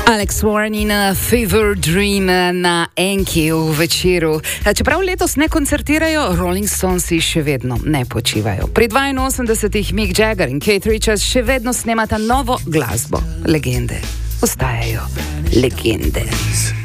Alex Warren in Fever Dream na Enki v večeru. Čeprav letos ne koncertirajo, Rolling Stonesi še vedno ne počivajo. Pri 82 Mick Jagger in Keith Richards še vedno snemata novo glasbo. Legende ostajajo legende.